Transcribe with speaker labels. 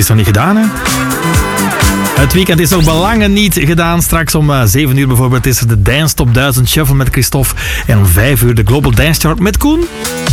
Speaker 1: is nog niet gedaan, hè? Het weekend is nog belangen niet gedaan. Straks om 7 uur bijvoorbeeld is er de Dance Top 1000 Shuffle met Christophe. En om 5 uur de Global Dance Chart met Koen.